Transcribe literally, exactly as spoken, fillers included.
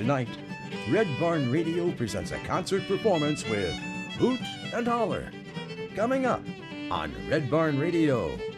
night, Red Barn Radio presents a concert performance with Hoot and Holler. Coming up on Red Barn Radio.